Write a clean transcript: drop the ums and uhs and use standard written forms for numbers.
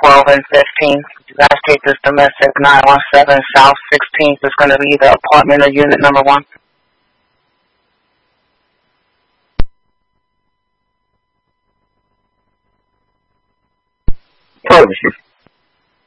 12 and 15. You guys take this domestic 917 South 16th. It's going to be the apartment or unit number 1. Partnership.